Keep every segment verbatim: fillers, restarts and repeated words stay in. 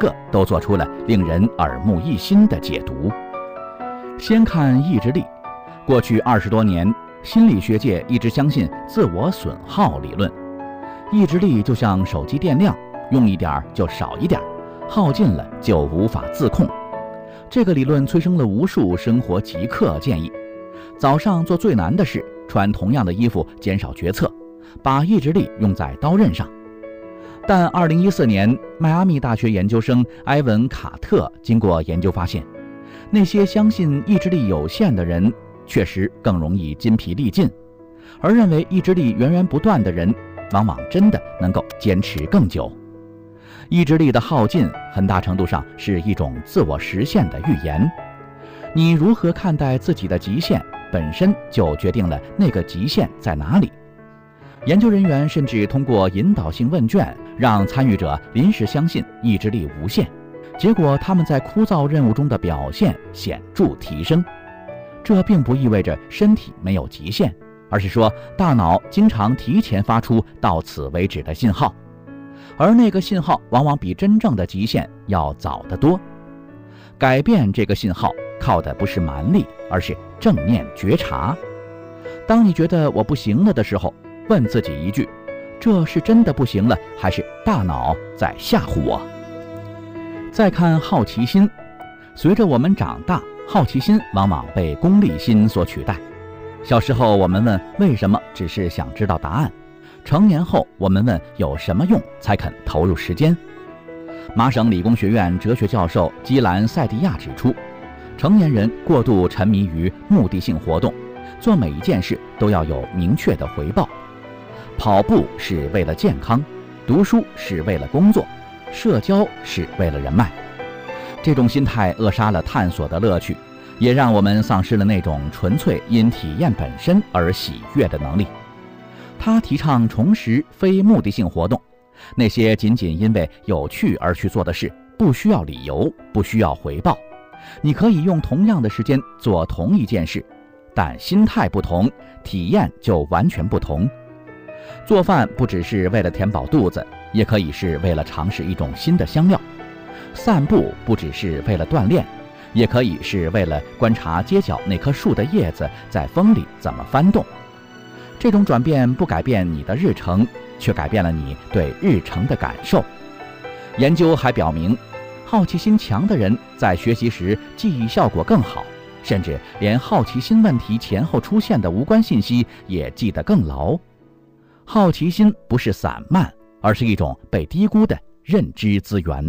个都做出了令人耳目一新的解读。先看意志力，过去二十多年，心理学界一直相信自我损耗理论。意志力就像手机电量，用一点就少一点，耗尽了就无法自控。这个理论催生了无数生活极客建议：早上做最难的事，穿同样的衣服，减少决策，把意志力用在刀刃上。但二零一四年，迈阿密大学研究生埃文·卡特经过研究发现，那些相信意志力有限的人确实更容易筋疲力尽，而认为意志力源源不断的人往往真的能够坚持更久。意志力的耗尽很大程度上是一种自我实现的预言，你如何看待自己的极限本身就决定了那个极限在哪里。研究人员甚至通过引导性问卷让参与者临时相信意志力无限，结果他们在枯燥任务中的表现显著提升。这并不意味着身体没有极限，而是说大脑经常提前发出到此为止的信号，而那个信号往往比真正的极限要早得多。改变这个信号靠的不是蛮力，而是正念觉察。当你觉得我不行了的时候，问自己一句：这是真的不行了，还是大脑在吓唬我？再看好奇心，随着我们长大，好奇心往往被功利心所取代。小时候我们问为什么，只是想知道答案；成年后我们问有什么用，才肯投入时间。麻省理工学院哲学教授基兰·塞蒂亚指出，成年人过度沉迷于目的性活动，做每一件事都要有明确的回报。跑步是为了健康，读书是为了工作，社交是为了人脉。这种心态扼杀了探索的乐趣，也让我们丧失了那种纯粹因体验本身而喜悦的能力。他提倡重拾非目的性活动，那些仅仅因为有趣而去做的事，不需要理由，不需要回报。你可以用同样的时间做同一件事，但心态不同，体验就完全不同。做饭不只是为了填饱肚子，也可以是为了尝试一种新的香料。散步不只是为了锻炼，也可以是为了观察街角那棵树的叶子在风里怎么翻动。这种转变不改变你的日程，却改变了你对日程的感受。研究还表明，好奇心强的人在学习时记忆效果更好，甚至连好奇心问题前后出现的无关信息也记得更牢。好奇心不是散漫，而是一种被低估的认知资源。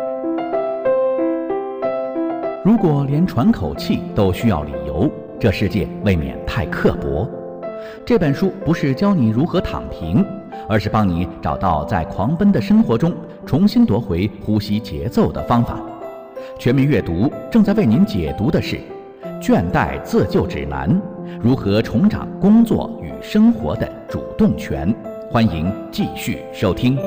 如果连喘口气都需要理由，这世界未免太刻薄。这本书不是教你如何躺平，而是帮你找到在狂奔的生活中重新夺回呼吸节奏的方法。全民阅读正在为您解读的是《倦怠自救指南》，如何重掌工作与生活的主动权。欢迎继续收听。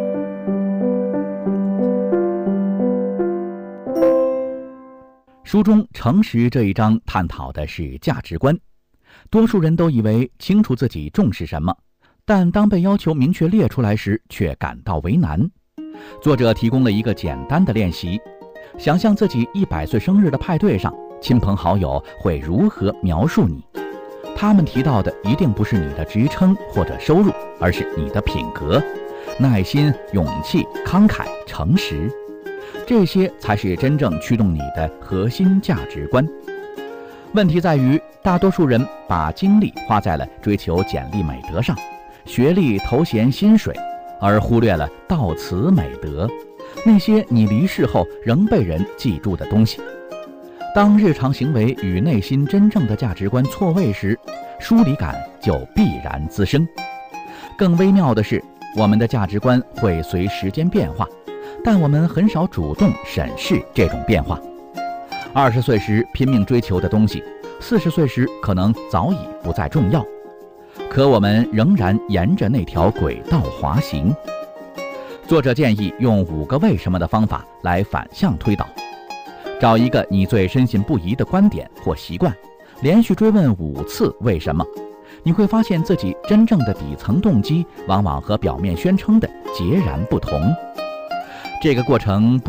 书中诚实这一章探讨的是价值观。多数人都以为清楚自己重视什么，但当被要求明确列出来时，却感到为难。作者提供了一个简单的练习，想象自己一百岁生日的派对上，亲朋好友会如何描述你。他们提到的一定不是你的职称或者收入，而是你的品格、耐心、勇气、慷慨、诚实，这些才是真正驱动你的核心价值观。问题在于，大多数人把精力花在了追求简历美德上，学历、头衔、薪水，而忽略了到此美德，那些你离世后仍被人记住的东西。当日常行为与内心真正的价值观错位时，疏离感就必然滋生。更微妙的是，我们的价值观会随时间变化，但我们很少主动审视这种变化。二十岁时拼命追求的东西，四十岁时可能早已不再重要，可我们仍然沿着那条轨道滑行。作者建议用五个为什么的方法来反向推导，找一个你最深信不疑的观点或习惯，连续追问五次为什么，你会发现自己真正的底层动机往往和表面宣称的截然不同。这个过程